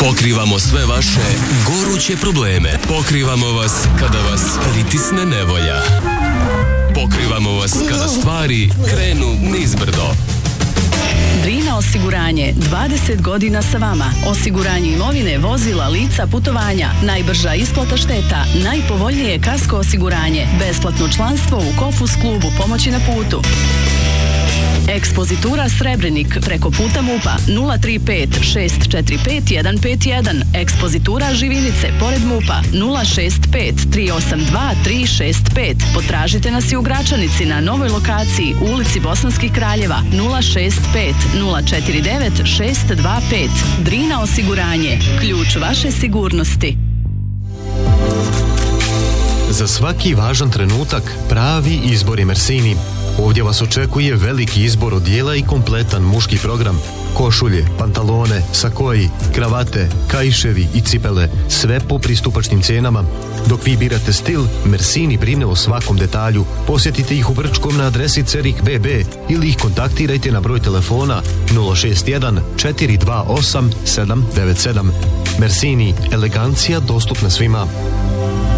Pokrivamo sve vaše goruće probleme. Pokrivamo vas kada vas pritisne nevolja. Pokrivamo vas kada stvari krenu nizbrdo. Drina osiguranje, 20 godina sa vama. Osiguranje imovine, vozila, lica, putovanja, najbrža isplata šteta, najpovoljnije kasko osiguranje, besplatno članstvo u Kofus klubu pomoći na putu. Ekspozitura Srebrenik preko puta MUP-a 035 645 151. Ekspozitura Živinice pored MUP-a 065 382 365. Potražite nas i u Gračanici na novoj lokaciji u ulici Bosanskih Kraljeva 065 049 625. Drina osiguranje, ključ vaše sigurnosti. Za svaki važan trenutak pravi izbor je Mersini. Ovdje vas očekuje veliki izbor odijela i kompletan muški program. Košulje, pantalone, sakoji, kravate, kaiševi i cipele, sve po pristupačnim cijenama. Dok vi birate stil, Mersini brine o svakom detalju. Posjetite ih u Brčkom na adresi Cerik BB ili ih kontaktirajte na broj telefona 061 428 797. Mersini, elegancija dostupna svima.